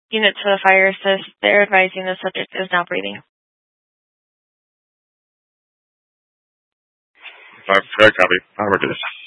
Unit to the fire assist. They're advising the subject is now breathing. Fair copy. I'll reduce.